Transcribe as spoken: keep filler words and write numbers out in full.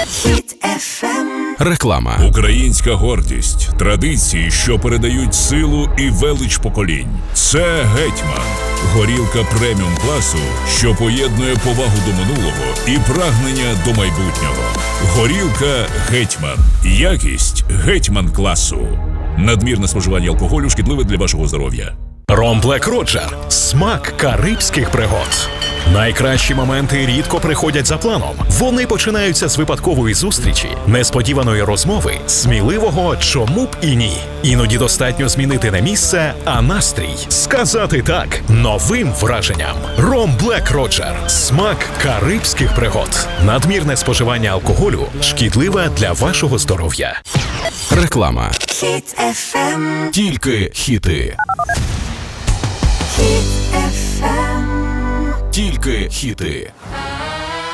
Хіт еф ем. Реклама. Українська гордість, традиції, що передають силу і велич поколінь. Це Гетьман. Горілка преміум класу, що поєднує повагу до минулого і прагнення до майбутнього. Горілка Гетьман. Якість Гетьман класу. Надмірне споживання алкоголю шкідливе для вашого здоров'я. Ром Блек Роджер – смак карибських пригод. Найкращі моменти рідко приходять за планом. Вони починаються з випадкової зустрічі, несподіваної розмови, сміливого «чому б і ні». Іноді достатньо змінити не місце, а настрій. Сказати «так» новим враженням. Ром Блек Роджер – смак карибських пригод. Надмірне споживання алкоголю шкідливе для вашого здоров'я. Реклама. Хіт еф ем. Тільки хіти. Хіт еф ем. Тільки хіти.